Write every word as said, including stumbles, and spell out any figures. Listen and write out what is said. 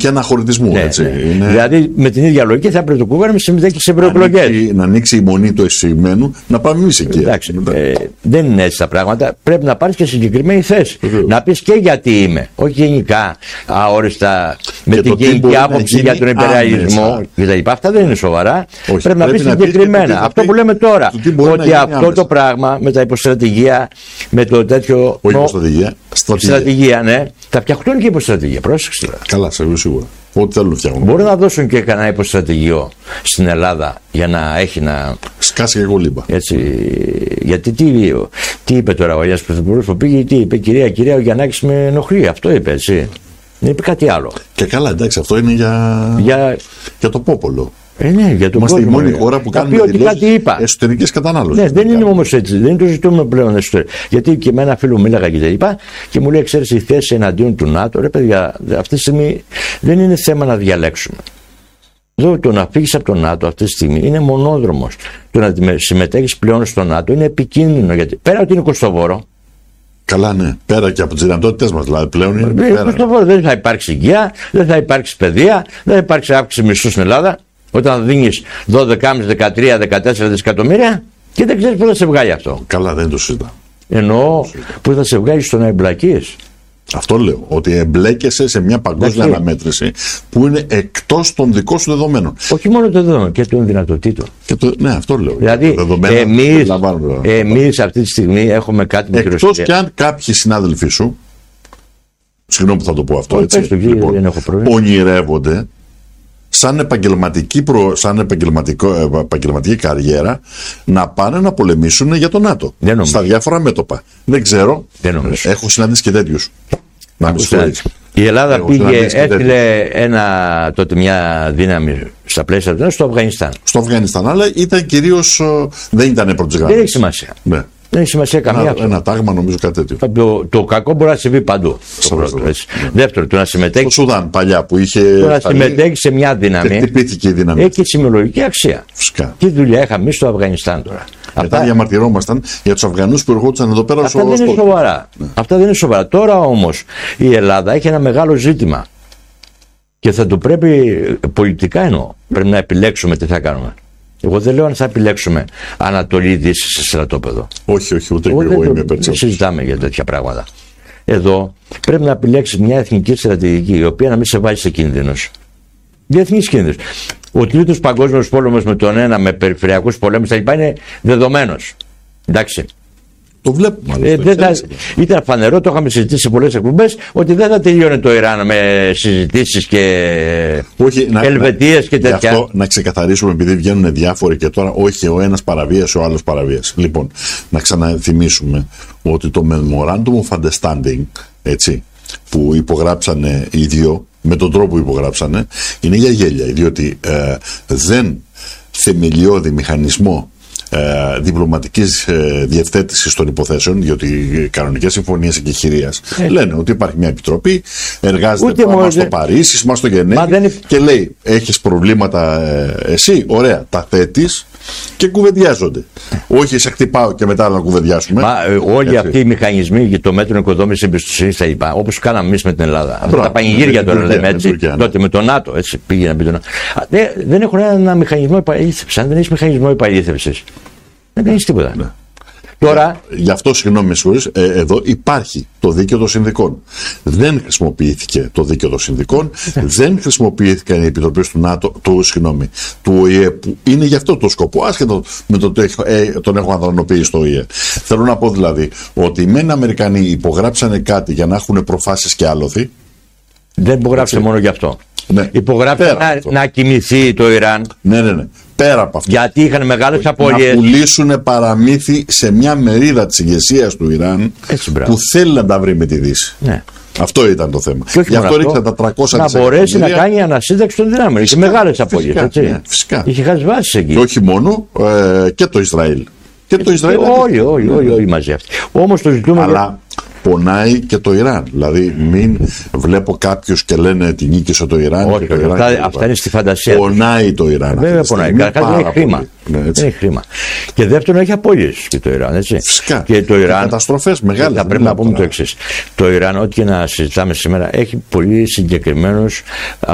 και αναχωρητισμού. Ναι, έτσι. Ναι. Είναι... Δηλαδή με την ίδια λογική θα πρέπει το Κούγκα να συμμετέχει σε ευρωεκλογές. Να ανοίξει η μονή του εσυγμένου, να πάμε εμείς εκεί. Εντάξει, ε, δεν είναι έτσι τα πράγματα. Πρέπει να πάρεις και συγκεκριμένη θέση. Βεβαίως. Να πεις και γιατί είμαι. Όχι γενικά αόριστα με την γενική άποψη για τον υπερεαλισμό κτλ. Αυτά δεν είναι σοβαρά. Όχι, πρέπει να πεις συγκεκριμένα. Να αυτό που λέμε τώρα. Ότι αυτό άμεσα. Το πράγμα με τα υποστρατηγία, με το τέτοιο. Όχι υποστρατηγία. Στρατηγία. Στρατηγία, ναι. Θα φτιαχτούν και υποστρατηγία. Πρόσεξε. Καλά, σε σίγουρα. Ό,τι θέλουν να φτιάχνουν. Μπορεί να δώσουν και κανένα υποστρατηγείο στην Ελλάδα για να έχει να. Σκάσει και εγώ λίμπα. Έτσι. Γιατί τι, τι είπε τώρα ο Αγίας Πρωθυπουργός που πήγε, τι είπε, κυρία, κυρία, ο Γιαννάκης με ενοχλεί. Αυτό είπε, έτσι. Δεν είπε κάτι άλλο. Και καλά, εντάξει, αυτό είναι για, για... για το πόπολο. Ε, ναι, για τον Είμαστε κόσμο, η μόνη χώρα που κάνουμε εσωτερικές κατανάλωσης. Ναι, δεν είναι όμως έτσι. Δεν το ζητούμε πλέον εσωτερικά. Γιατί και με ένα φίλο μίλαγα και τα λοιπά και μου λέει: ξέρεις, η θέση εναντίον του ΝΑΤΟ, ρε παιδιά, αυτή τη στιγμή δεν είναι θέμα να διαλέξουμε. Εδώ το να φύγεις από το ΝΑΤΟ αυτή τη στιγμή είναι μονόδρομος. Το να συμμετέχεις πλέον στο ΝΑΤΟ είναι επικίνδυνο. Γιατί πέρα ότι είναι κοστοβόρο. Καλά, ναι. Πέρα και από τις δυνατότητες μας, δηλαδή πλέον είναι. Πέρα. Κοστοβόρο. Δεν θα υπάρξει υγεία, δεν θα υπάρξει παιδεία, δεν θα υπάρξει αύξηση μισθού στην Ελλάδα. Όταν δίνεις δώδεκα, δεκατρία, δεκατέσσερα δισεκατομμύρια και δεν ξέρεις πού θα σε βγάλει αυτό. Καλά, δεν το συζητάω. Εννοώ πού θα σε βγάλει στο να εμπλακείς. Αυτό λέω, ότι εμπλέκεσαι σε μια παγκόσμια Λaki. αναμέτρηση που είναι εκτός των δικών σου δεδομένων. Όχι μόνο το δεδομένο, και των δυνατοτήτων. Και το, ναι, αυτό λέω. Δηλαδή, εμείς, εμείς αυτή τη στιγμή έχουμε κάτι με εκτός Ρωσία. Και αν κάποιοι συνάδελφοί σου, συγγνώμη που θα το πω αυτό, Όχι, έτσι, το, λοιπόν, δεν έχω ονειρεύονται σαν, επαγγελματική προ, σαν επαγγελματική καριέρα να πάνε να πολεμήσουν για το ΝΑΤΟ. Στα διάφορα μέτωπα. Δεν ξέρω. Δεν έχω συναντήσει και τέτοιους. Να μου η Ελλάδα έχω πήγε, έστειλε ένα, τότε μια δύναμη στα πλαίσια του στο Αφγανιστάν. Στο Αφγανιστάν, αλλά ήταν κυρίως, δεν ήταν πρώτης γραμμής. Δεν έχει σημασία. Ναι. Δεν έχει σημασία καμία. Ένα, ένα τάγμα, νομίζω, κάτι τέτοιο. Το, το κακό μπορεί να συμβεί παντού. Το πρώτο, δεύτερο, το να συμμετέχει. Στο Σουδάν, παλιά που είχε. Το να συμμετέχει σε μια δύναμη. Και χτυπήθηκε η δύναμη. Έχει σημειολογική αξία. Φυσικά. Τι δουλειά είχαμε εμείς στο Αφγανιστάν τώρα. Μετά αυτά... διαμαρτυρόμασταν για τους Αφγανούς που ερχόντουσαν εδώ πέρα. Αυτά δεν είναι σοβαρά. Ναι. Αυτά δεν είναι σοβαρά. Τώρα όμως η Ελλάδα έχει ένα μεγάλο ζήτημα. Και θα το πρέπει πολιτικά εννοώ. Πρέπει να επιλέξουμε τι θα κάνουμε. Εγώ δεν λέω αν θα επιλέξουμε Ανατολή Δύση σε στρατόπεδο. Όχι, όχι, ούτε εγώ, εγώ είμαι υπέρ. Δεν συζητάμε για τέτοια πράγματα. Εδώ πρέπει να επιλέξει μια εθνική στρατηγική η οποία να μην σε βάζει σε κίνδυνος. Διεθνής κίνδυνος. Ο τρίτος παγκόσμιος πόλεμος με τον ένα, με περιφερειακούς πολέμους, τα λοιπά είναι δεδομένος. Εντάξει. Το βλέπουμε. Ε, δεν θα, ήταν φανερό, το είχαμε συζητήσει σε πολλές εκπομπές, ότι δεν θα τελειώνει το Ιράν με συζητήσεις και όχι, Ελβετίες και τέτοια. Γι' αυτό να ξεκαθαρίσουμε, επειδή βγαίνουν διάφοροι και τώρα, όχι ο ένας παραβίασε, ο άλλος παραβίασε. Λοιπόν, να ξαναθυμίσουμε ότι το Memorandum of Understanding, έτσι, που υπογράψανε οι δύο, με τον τρόπο που υπογράψανε, είναι για γέλια, διότι ε, δεν θεμελιώδη μηχανισμό Ε, διπλωματικής ε, διευθέτησης των υποθέσεων, διότι οι κανονικές συμφωνίες εγκεχηρίας ε. λένε ότι υπάρχει μια επιτροπή, εργάζεται πάνω στο Παρίσι, μας στο Γενέβη είναι... και λέει έχεις προβλήματα ε, εσύ, ωραία, τα θέτεις και κουβεντιάζονται. Όχι σε χτυπάω και μετά να κουβεντιάσουμε. Μα ε, όλοι έτσι. Αυτοί οι μηχανισμοί για το μέτρο οικοδόμησης εμπιστοσύνης τα λοιπά, όπως κάναμε εμείς με την Ελλάδα. Αυτά τα πανηγύρια τώρα λέμε έτσι. Τότε με το ΝΑΤΟ, έτσι πήγε να πει το ΝΑΤΟ. Δεν, δεν έχουν ένα μηχανισμό επαλήθευσης. Αν δεν έχει μηχανισμό επαλήθευσης, δεν έχει τίποτα. Ναι. Τώρα... Γι' αυτό, συγγνώμη, με συγχωρείς, ε, εδώ υπάρχει το δίκαιο των συνδικών. Δεν χρησιμοποιήθηκε το δίκαιο των συνδικών, δεν χρησιμοποιήθηκαν οι επιτροπές του ΝΑΤΟ, του, συγγνώμη, του ΟΗΕ, που είναι γι' αυτό το σκοπό, άσχετο με το ότι ε, τον έχουν αδρανοποιήσει στο ΟΗΕ. Θέλω να πω δηλαδή ότι οι μεν Αμερικανοί υπογράψανε κάτι για να έχουν προφάσεις και άλοθη. Δεν υπογράψε μόνο γι' αυτό. Ναι. Υπογράψε να, να κοιμηθεί το Ιράν. Ναι, ναι, ναι. Πέρα από αυτό. Γιατί είχαν μεγάλες απώλειες. Να πουλήσουν παραμύθι σε μια μερίδα της ηγεσίας του Ιράν. Έτσι, που θέλει να τα βρει με τη Δύση. Ναι. Αυτό ήταν το θέμα. Γι' αυτό ρίξαν τα τριακόσια να μπορέσει να κάνει ανασύνταξη των δυνάμεων. Είχε μεγάλες απώλειες. Ναι, φυσικά. Είχε χάσει βάσεις εκεί. Και όχι μόνο, ε, και το Ισραήλ. Και το Ισραήλ. Όλοι, όλοι, όλοι, όλοι μαζί αυτοί. Όμως το ζητούμε. Αλλά πονάει και το Ιράν. Δηλαδή, μην βλέπω κάποιους και λένε την νίκησε το Ιράν. Όχι, και το Ιράν αυτά, και αυτά είναι στη φαντασία. Πονάει το Ιράν. Βέβαια πονάει. Καταρχάς δεν έχει χρήμα. Ναι, δεν έχει χρήμα. Και δεύτερον, έχει απώλειες και το Ιράν. Έτσι. Φυσικά. Και το Ιράν. Καταστροφές μεγάλες. Θα πρέπει να πούμε το εξής. Το Ιράν, ό,τι και να συζητάμε σήμερα, έχει πολύ συγκεκριμένους